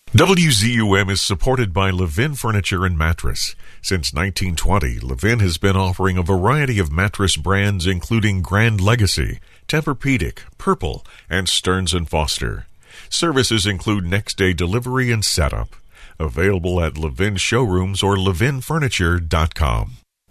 WZUM is supported by Levin Furniture and Mattress. Since 1920, Levin has been offering a variety of mattress brands including Grand Legacy, Tempur-Pedic, Purple, and Stearns & Foster. Services include next-day delivery and setup. Available at Levin showrooms or levinfurniture.com.